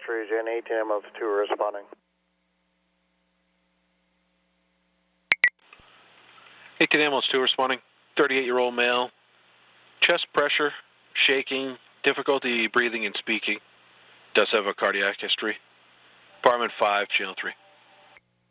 region, 18 ambulance 2 responding. 18 ambulance 2 responding. 38-year-old male. Chest pressure, shaking, difficulty breathing and speaking. Does have a cardiac history. Department 5, channel 3.